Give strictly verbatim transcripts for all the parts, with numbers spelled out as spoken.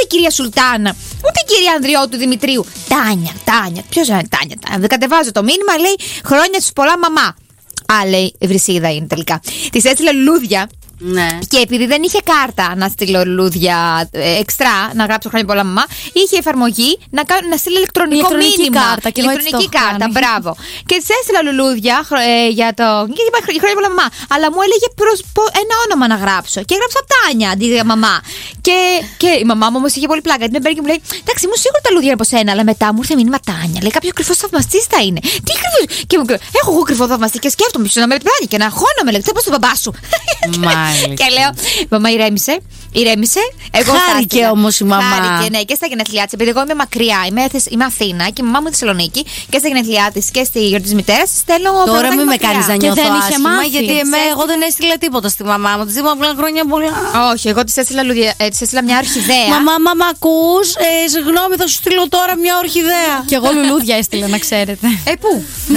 κυρία Σουλτάνα, ούτε κυρία Ανδριώτου Δημητρίου. Τάνια, Τάνια. Ποιος είναι Τάνια, Τάνια. Κατεβάζω το μήνυμα, λέει χρόνια σου πολλά, μαμά. Α, λέει, Βρυσίδα είναι τελικά. Τη έστειλα λουλούδια. Ναι. Και επειδή δεν είχε κάρτα να στείλω λουλούδια εξτρά, να γράψω χρόνια πολλά μαμά, είχε εφαρμογή να, κάνω, να στείλει ηλεκτρονικό ηλεκτρονική μήνυμα. Κάρτα, και ηλεκτρονική κάρτα, μπράβο. Και τη έστειλα λουλούδια ε, για το. Και είπα χρόνια πολλά μαμά. Αλλά μου έλεγε προς, πο, ένα όνομα να γράψω. Και έγραψα Τάνια αντί για μαμά. Και, και η μαμά μου όμω είχε πολύ πλάκα. Την παίρνει και μου λέει: εντάξει, μου σίγουρα τα λουλούδια είναι από σένα. Αλλά μετά μου ήρθε μήνυμα Τάνια. Λέει: κάποιο κρυφό θαυμαστή θα είναι. Τι κρυφό. Και μου λέει: έχω εγώ κρυφό θαυμαστή και σκέφτομαι ποιο να με πιάνει και να χώνομαι. Λέει: πώ το μπαμπά σου. Και λέω: μαμά, ηρέμησε. Ηρέμησε. Εγώ χάρηκε όμως η μαμά. Χάρηκε, ναι, και στα γενέθλιά της. Επειδή εγώ είμαι μακριά, είμαι, είμαι Αθήνα και η μαμά μου Θεσσαλονίκη, και στα γενέθλιά της και στη γιορτή της μητέρας της στέλνω. Τώρα μην με κάνεις να νιώθω άσχημα, μάθει. γιατί εμέ, εγώ δεν έστειλα τίποτα στη μαμά μου. Της είπα απλά χρόνια πολλά. Όχι, εγώ της έστειλα, ε, της έστειλα μια ορχιδέα. Μαμά, μαμά, ακούς? Ε, συγγνώμη, θα σου στείλω τώρα μια ορχιδέα. Κι εγώ λουλούδια έστειλα, να ξέρετε. Ε, πού?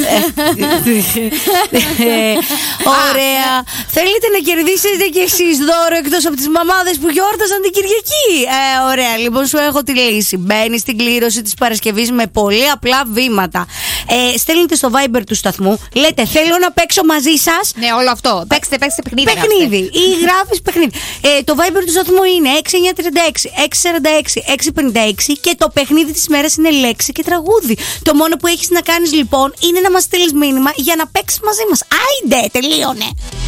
Ωραία. Θέλετε να κερδίσετε κι εσείς δώρο εκτός από τις μαμάδες που γιόρταζαν την Κυριακή? Ε, ωραία, λοιπόν, σου έχω τη λύση. Μπαίνεις στην κλήρωση της Παρασκευής με πολύ απλά βήματα. Ε, στέλνετε στο Viber του σταθμού, λέτε θέλω να παίξω μαζί σας. Ναι, όλο αυτό. Παίξτε, παίξτε παιχνίδι. Παιχνίδι. Ή γράφεις παιχνίδι. Ε, το Viber του σταθμού είναι έξι εννιά τρία έξι έξι σαράντα έξι έξι πενήντα έξι και το παιχνίδι της μέρας είναι λέξη και τραγούδι. Το μόνο που έχεις να κάνεις λοιπόν είναι να μας στείλεις μήνυμα για να παίξεις μαζί μας. Άιντε, τελείωνε.